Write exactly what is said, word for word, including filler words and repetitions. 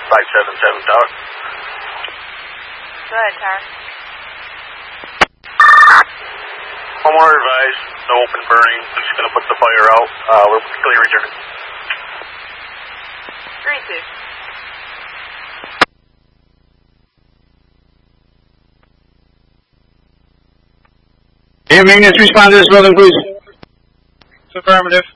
five seven seven Tower. Go ahead, Tower. Homeowner advised, no open burning. Just going to put the fire out. Uh, we're clear return. three two. Hey, maintenance respond to this building, please. Affirmative.